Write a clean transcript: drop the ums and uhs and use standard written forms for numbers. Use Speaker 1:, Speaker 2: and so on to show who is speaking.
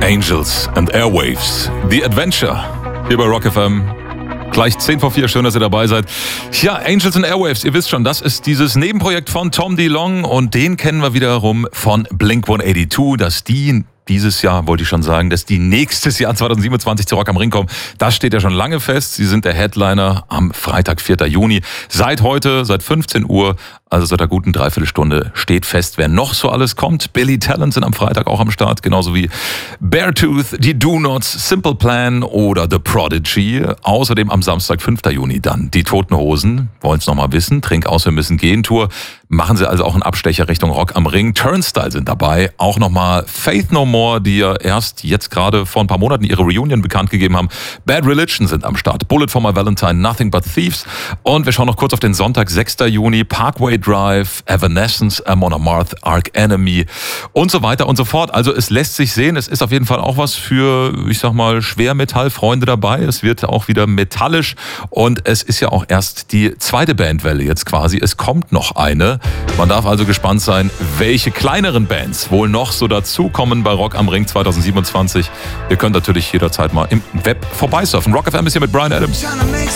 Speaker 1: Angels and Airwaves, The Adventure, hier bei Rock FM. Gleich 3:10, schön, dass ihr dabei seid. Ja, Angels and Airwaves, ihr wisst schon, das ist dieses Nebenprojekt von Tom DeLonge und den kennen wir wiederum von Blink-182, dass die dieses Jahr, wollte ich schon sagen, dass die nächstes Jahr 2027 zu Rock am Ring kommen. Das steht ja schon lange fest. Sie sind der Headliner am Freitag, 4. Juni. Seit heute, seit 15 Uhr, also seit einer guten Dreiviertelstunde, steht fest, wer noch so alles kommt. Billy Talent sind am Freitag auch am Start, genauso wie Beartooth, die Do Nots, Simple Plan oder The Prodigy. Außerdem am Samstag, 5. Juni dann die Toten Hosen. Wollen es nochmal wissen? Trink aus, wir müssen gehen. Tour. Machen sie also auch einen Abstecher Richtung Rock am Ring. Turnstile sind dabei. Auch nochmal Faith No More, die ja erst jetzt gerade vor ein paar Monaten ihre Reunion bekannt gegeben haben. Bad Religion sind am Start. Bullet for My Valentine, Nothing But Thieves. Und wir schauen noch kurz auf den Sonntag, 6. Juni. Parkway Drive, Evanescence, Amon Amarth, Arch Enemy und so weiter und so fort. Also es lässt sich sehen. Es ist auf jeden Fall auch was für, ich sag mal, Schwermetallfreunde dabei. Es wird auch wieder metallisch. Und es ist ja auch erst die zweite Bandwelle jetzt quasi. Es kommt noch eine. Man darf also gespannt sein, welche kleineren Bands wohl noch so dazukommen bei Rock am Ring 2027. Ihr könnt natürlich jederzeit mal im Web vorbeisurfen. Rock FM ist hier mit Bryan Adams.